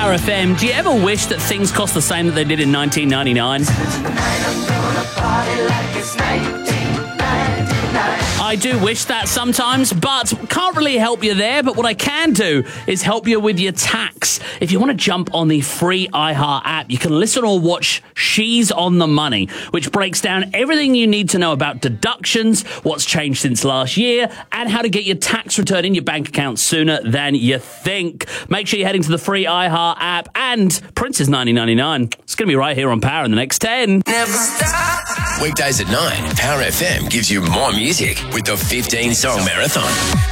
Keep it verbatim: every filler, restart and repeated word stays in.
Power F M. Do you ever wish that things cost the same that they did in nineteen ninety-nine? I do wish that sometimes, but can't really help you there. But what I can do is help you with your tax. If you want to jump on the free iHeart app, you can listen or watch She's on the Money, which breaks down everything you need to know about deductions, what's changed since last year, and how to get your tax return in your bank account sooner than you think. Make sure you're heading to the free iHeart app, and Prince is nineteen ninety-nine. It's going to be right here on Power in the next ten. Never stop. Weekdays at nine, Power F M gives you more music with the fifteen song marathon.